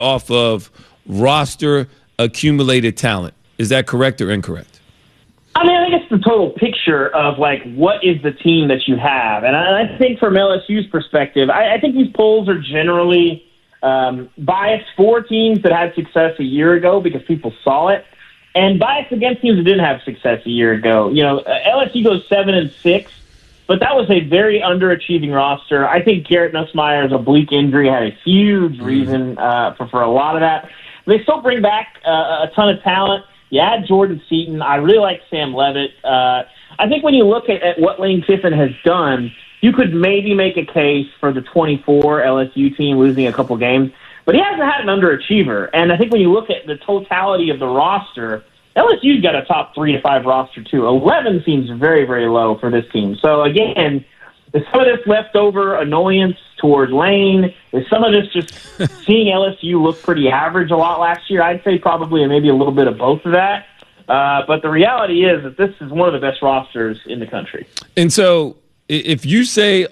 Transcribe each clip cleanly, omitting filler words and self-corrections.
off of roster accumulated talent. Is that correct or incorrect? I mean, I think it's the total picture of, like, what is the team that you have. And I think from LSU's perspective, I think these polls are generally biased for teams that had success a year ago because people saw it, and biased against teams that didn't have success a year ago. You know, LSU goes 7-6, but that was a very underachieving roster. I think Garrett Nussmeier's oblique injury had a huge reason for a lot of that. They still bring back a ton of talent. You add Jordan Seaton. I really like Sam Levitt. I think when you look at what Lane Kiffin has done, you could maybe make a case for the 24 LSU team losing a couple games, but he hasn't had an underachiever. And I think when you look at the totality of the roster, LSU's got a top 3 to 5 roster too. 11 seems very, very low for this team. So again, is some of this leftover annoyance toward Lane? Is some of this just seeing LSU look pretty average a lot last year? I'd say probably maybe a little bit of both of that. But the reality is that this is one of the best rosters in the country. And so if you say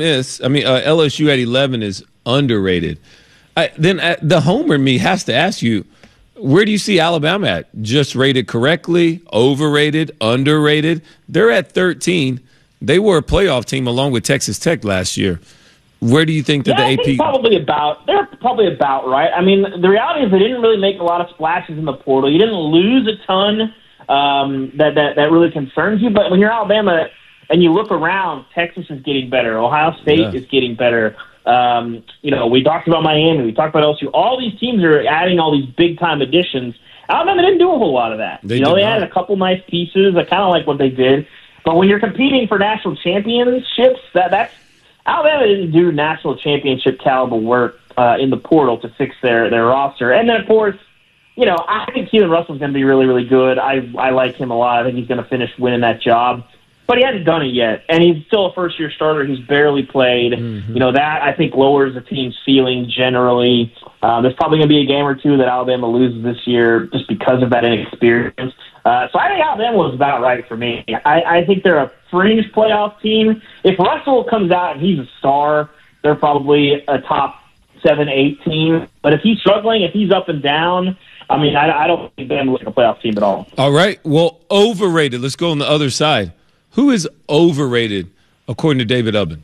LSU at 11 is underrated, then the homer in me has to ask you, where do you see Alabama at? Just rated correctly, overrated, underrated? They're at 13. They were a playoff team along with Texas Tech last year. Where do you think that the AP? They're probably about right. I mean, the reality is they didn't really make a lot of splashes in the portal. You didn't lose a ton that really concerns you. But when you're Alabama and you look around, Texas is getting better. Ohio State is getting better. We talked about Miami. We talked about LSU. All these teams are adding all these big-time additions. Alabama didn't do a whole lot of that. They added a couple nice pieces. I kind of like what they did. But when you're competing for national championships, that's Alabama didn't do national championship caliber work in the portal to fix their roster. And then, of course, I think Keelan Russell's going to be really, really good. I like him a lot. I think he's going to finish winning that job. But he hasn't done it yet, and he's still a first-year starter who's barely played. Mm-hmm. That, I think, lowers the team's ceiling generally. There's probably going to be a game or two that Alabama loses this year just because of that inexperience. So I think Alabama was about right for me. I think they're a fringe playoff team. If Russell comes out and he's a star, they're probably a top 7-8 team. But if he's struggling, if he's up and down, I don't think Bama looks like a playoff team at all. All right. Well, overrated. Let's go on the other side. Who is overrated, according to David Ubben?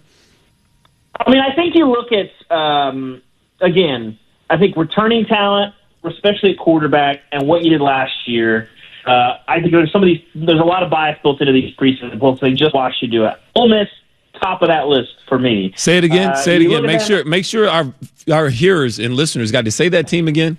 I think you look at, again, I think returning talent, especially at quarterback, and what you did last year. I think there's a lot of bias built into these preseason polls. They just watched you do it. Ole Miss, top of that list for me. Say it again. Make sure our hearers and listeners got to say that team again.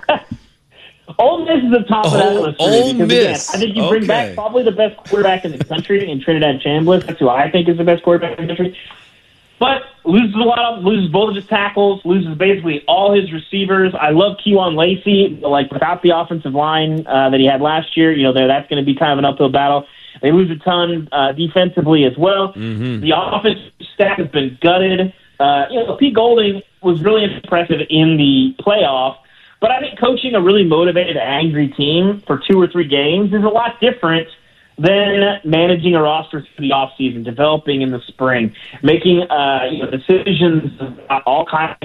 Ole Miss is the top of that list. Ole Miss. Again, I think you bring back probably the best quarterback in the country in Trinidad Chambliss. That's who I think is the best quarterback in the country. But loses both of his tackles, loses basically all his receivers. I love Kejuan Lacey, without the offensive line that he had last year. That's going to be kind of an uphill battle. They lose a ton defensively as well. Mm-hmm. The offensive staff has been gutted. Pete Golding was really impressive in the playoff. But I think coaching a really motivated, angry team for 2 or 3 games is a lot different than managing a roster through the offseason, developing in the spring, making decisions about all kinds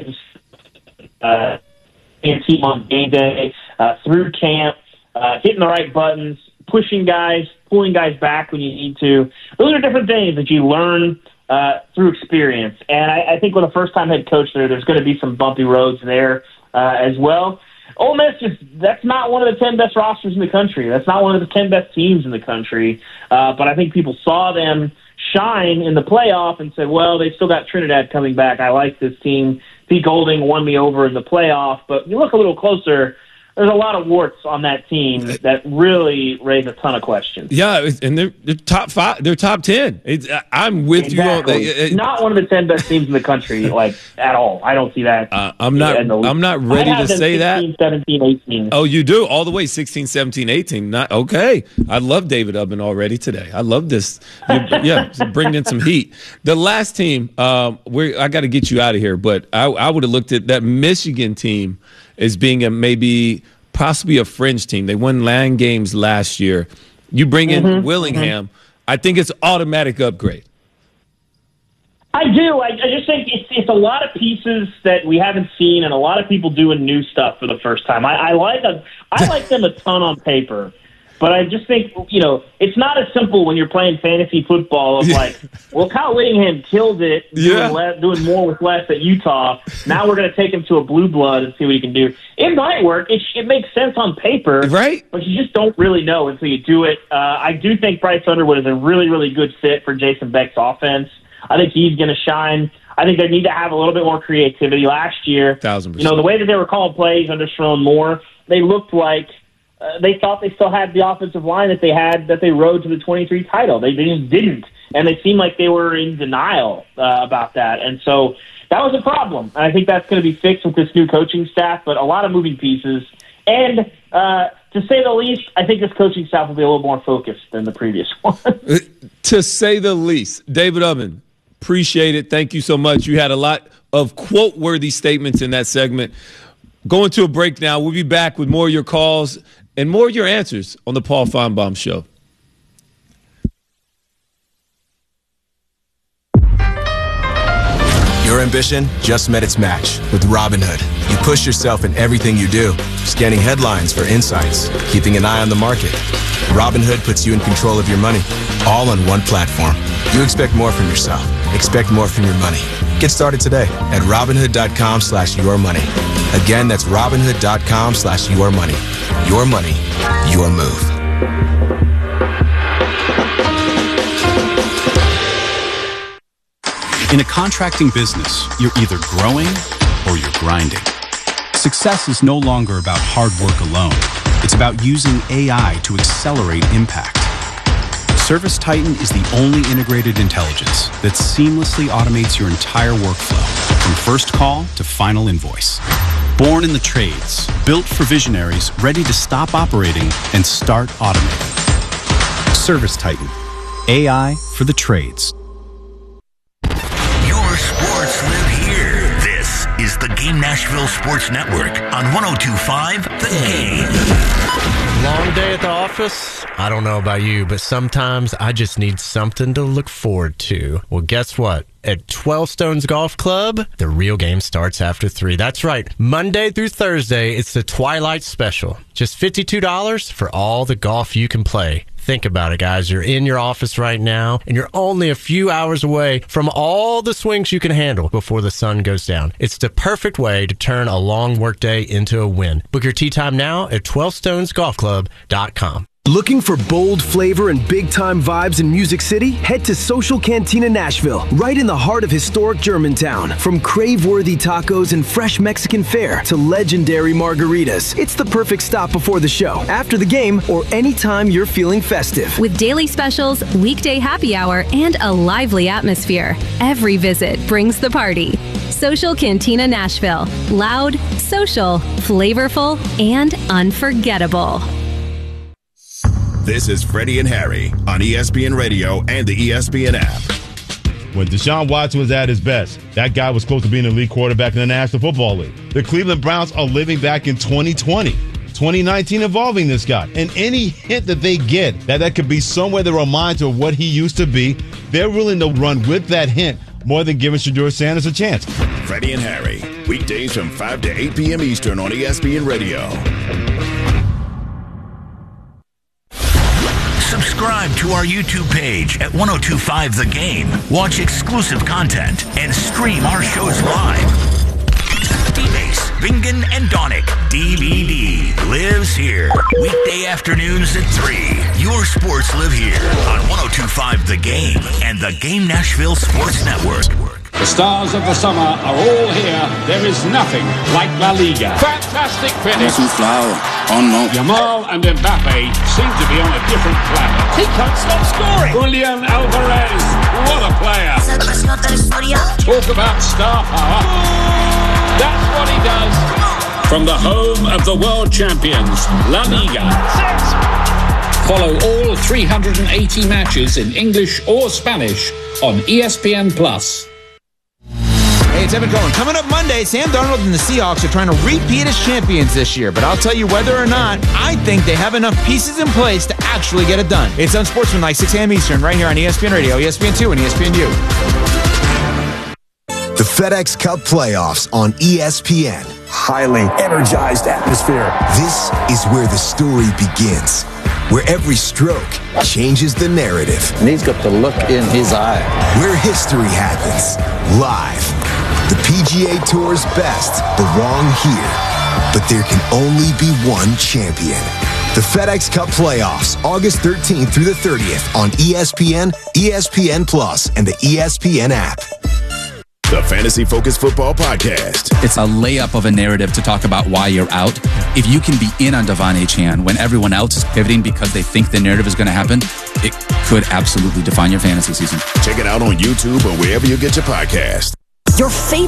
of team on game day, through camp, hitting the right buttons, pushing guys, pulling guys back when you need to. Those are different things that you learn through experience. And I think with a first-time head coach there's going to be some bumpy roads there as well. Ole Miss, that's not one of the 10 best rosters in the country. That's not one of the 10 best teams in the country. But I think people saw them shine in the playoff and said, well, they've still got Trinidad coming back. I like this team. Pete Golding won me over in the playoff. But you look a little closer, there's a lot of warts on that team that really raise a ton of questions. Yeah, and they're top 5. They're top 10. I'm with you on that. Not one of the 10 best teams in the country, at all. I don't see that. I'm not ready to say 16, that. 17, 18. Oh, you do? All the way 16, 17, 18. Okay. I love David Ubben already today. I love this. Bringing in some heat. The last team, I got to get you out of here, but I would have looked at that Michigan team as being possibly a fringe team. They won 9 games last year. You bring in Willingham, I think it's automatic upgrade. I do. I just think it's a lot of pieces that we haven't seen, and a lot of people doing new stuff for the first time. I like them a ton on paper, but I just think it's not as simple when you're playing fantasy football. Of like, well, Kyle Whittingham killed it doing more with less at Utah. Now we're going to take him to a blue blood and see what he can do. It might work. It makes sense on paper, right? But you just don't really know until you do it. I do think Bryce Underwood is a really, really good fit for Jason Beck's offense. I think he's going to shine. I think they need to have a little bit more creativity. Last year, 1,000%. The way that they were calling plays under Sherrone Moore, they looked like they thought they still had the offensive line that they rode to the 23 title. They just didn't, and they seemed like they were in denial about that. And so that was a problem. And I think that's going to be fixed with this new coaching staff, but a lot of moving pieces. And to say the least, I think this coaching staff will be a little more focused than the previous one. To say the least. David Ubben, appreciate it. Thank you so much. You had a lot of quote-worthy statements in that segment. Going to a break now. We'll be back with more of your calls and more of your answers on the Paul Feinbaum Show. Your ambition just met its match with Robinhood. You push yourself in everything you do, scanning headlines for insights, keeping an eye on the market. Robinhood puts you in control of your money, all on one platform. You expect more from yourself. Expect more from your money. Get started today at Robinhood.com/yourmoney. Again, that's Robinhood.com/yourmoney. Your money, your move. In a contracting business, you're either growing or you're grinding. Success is no longer about hard work alone. It's about using AI to accelerate impact. ServiceTitan is the only integrated intelligence that seamlessly automates your entire workflow, from first call to final invoice. Born in the trades, built for visionaries ready to stop operating and start automating. ServiceTitan, AI for the trades. Your sports live here. This is the Game Nashville Sports Network on 102.5 The Game. Long day at the office? I don't know about you, but sometimes I just need something to look forward to. Well, guess what? At 12 Stones Golf Club, the real game starts after 3. That's right. Monday through Thursday, it's the Twilight Special. Just $52 for all the golf you can play. Think about it, guys. You're in your office right now, and you're only a few hours away from all the swings you can handle before the sun goes down. It's the perfect way to turn a long workday into a win. Book your tee time now at 12stonesgolfclub.com. Looking for bold flavor and big-time vibes in Music City? Head to Social Cantina Nashville, right in the heart of historic Germantown. From crave-worthy tacos and fresh Mexican fare to legendary margaritas, it's the perfect stop before the show, after the game, or anytime you're feeling festive. With daily specials, weekday happy hour, and a lively atmosphere, every visit brings the party. Social Cantina Nashville. Loud, social, flavorful, and unforgettable. This is Freddie and Harry on ESPN Radio and the ESPN app. When Deshaun Watson was at his best, that guy was close to being an elite quarterback in the National Football League. The Cleveland Browns are living back in 2020. 2019 involving this guy. And any hint that they get that could be somewhere that reminds of what he used to be, they're willing to run with that hint more than giving Shedeur Sanders a chance. Freddie and Harry, weekdays from 5 to 8 p.m. Eastern on ESPN Radio. Subscribe to our YouTube page at 102.5 The Game. Watch exclusive content and stream our shows live. D-Base, Bingen, and Donick. DVD lives here. Weekday afternoons at 3. Your sports live here on 102.5 The Game and the Game Nashville Sports Network. The stars of the summer are all here. There is nothing like La Liga. Fantastic finish. Yamal and Mbappe seem to be on a different planet. He can't stop scoring. Julian Alvarez, what a player. Talk about star power. That's what he does. From the home of the world champions, La Liga. Follow all 380 matches in English or Spanish on ESPN+. Hey, it's Evan Cohen. Coming up Monday, Sam Darnold and the Seahawks are trying to repeat as champions this year. But I'll tell you whether or not, I think they have enough pieces in place to actually get it done. It's Unsportsmanlike, 6 a.m. Eastern, right here on ESPN Radio, ESPN2, and ESPNU. The FedEx Cup playoffs on ESPN. Highly energized atmosphere. This is where the story begins, where every stroke changes the narrative. And he's got the look in his eye. Where history happens, live. The PGA Tour's best belong here, but there can only be one champion. The FedEx Cup playoffs, August 13th through the 30th on ESPN, ESPN Plus, and the ESPN app. The Fantasy Focus Football Podcast. It's a layup of a narrative to talk about why you're out. If you can be in on Devon Achane when everyone else is pivoting because they think the narrative is going to happen, it could absolutely define your fantasy season. Check it out on YouTube or wherever you get your podcast. Your favorite